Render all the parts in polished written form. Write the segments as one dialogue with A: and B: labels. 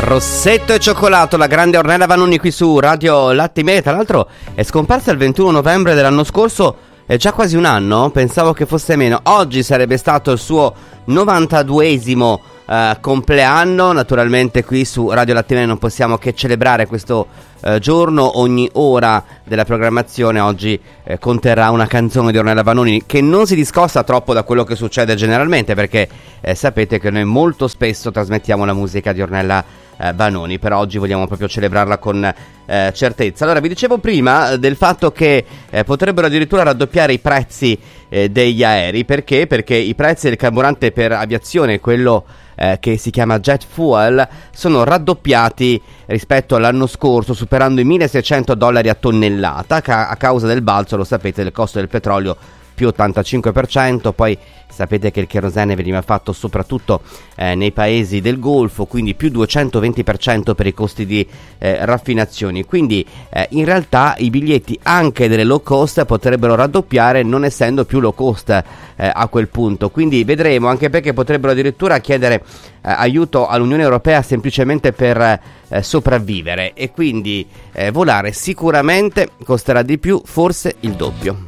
A: Rossetto e cioccolato, la grande Ornella Vanoni qui su Radio Latte Media. Tra l'altro è scomparsa il 21 novembre dell'anno scorso, è già quasi un anno, pensavo che fosse meno. Oggi sarebbe stato il suo 92esimo compleanno. Naturalmente qui su Radio Latte Media non possiamo che celebrare questo giorno. Ogni ora della programmazione oggi conterrà una canzone di Ornella Vanoni che non si discosta troppo da quello che succede generalmente, perché sapete che noi molto spesso trasmettiamo la musica di Ornella Vanoni, però oggi vogliamo proprio celebrarla con certezza. Allora, vi dicevo prima del fatto che potrebbero addirittura raddoppiare i prezzi degli aerei. Perché? Perché i prezzi del carburante per aviazione, quello che si chiama jet fuel, sono raddoppiati rispetto all'anno scorso, superando i $1.600 a tonnellata a causa del balzo, lo sapete, del costo del petrolio più 85%. Poi sapete che il cherosene veniva fatto soprattutto nei paesi del Golfo, quindi più 220% per i costi di raffinazione. Quindi in realtà i biglietti anche delle low cost potrebbero raddoppiare, non essendo più low cost a quel punto. Quindi vedremo, anche perché potrebbero addirittura chiedere aiuto all'Unione Europea semplicemente per sopravvivere, e quindi volare sicuramente costerà di più, forse il doppio.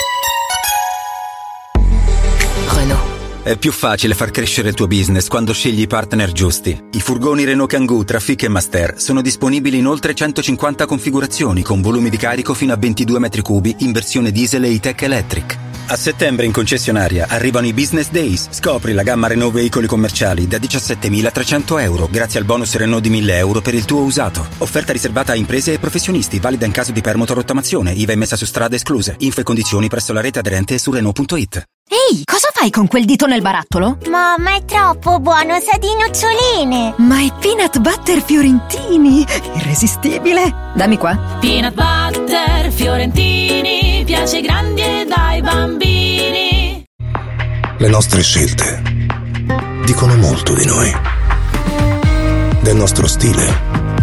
B: È più facile far crescere il tuo business quando scegli i partner giusti. I furgoni Renault Kangoo, Trafic e Master sono disponibili in oltre 150 configurazioni con volumi di carico fino a 22 metri cubi in versione diesel e E-Tech Electric. A settembre in concessionaria arrivano i Business Days. Scopri la gamma Renault veicoli commerciali da €17.300 grazie al bonus Renault di €1.000 per il tuo usato. Offerta riservata a imprese e professionisti, valida in caso di permuta o rottamazione, IVA e messa su strada escluse. Info e condizioni presso la rete aderente su Renault.it.
C: Ehi, cosa fai con quel dito nel barattolo?
D: Mamma, è troppo buono, sa di noccioline.
C: Ma è peanut butter fiorentini, irresistibile. Dammi qua.
E: Peanut butter fiorentini, piace ai grandi e dai bambini.
F: Le nostre scelte dicono molto di noi, del nostro stile,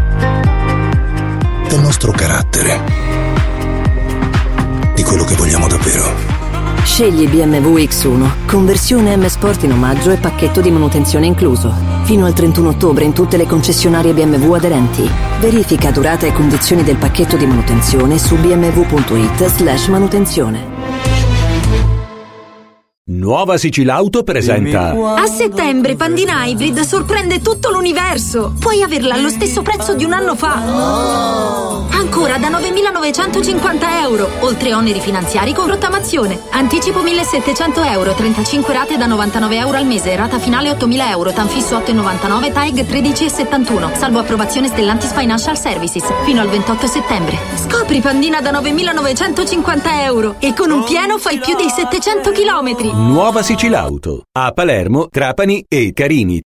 F: del nostro carattere, di quello che vogliamo davvero.
G: Scegli BMW X1, conversione M Sport in omaggio e pacchetto di manutenzione incluso. Fino al 31 ottobre in tutte le concessionarie BMW aderenti. Verifica durata e condizioni del pacchetto di manutenzione su bmw.it/manutenzione.
H: Nuova Sicilauto presenta.
C: A settembre Pandina Hybrid sorprende tutto l'universo. Puoi averla allo stesso prezzo di un anno fa. Ancora da €9.950, oltre oneri finanziari con rottamazione. Anticipo €1.700, 35 rate da €99 al mese, rata finale €8.000, tanfisso 8,99, TAEG 13,71, salvo approvazione Stellantis Financial Services, fino al 28 settembre. Scopri Pandina da €9.950 e con un pieno fai più di 700 chilometri.
H: Nuova Sicilauto a Palermo, Trapani e Carini.